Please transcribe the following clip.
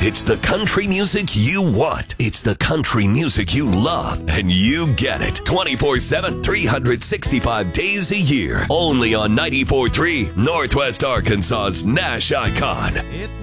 It's the country music you want. It's the country music you love. And you get it 24/7, 365 days a year. Only on 94.3 Northwest Arkansas's Nash Icon.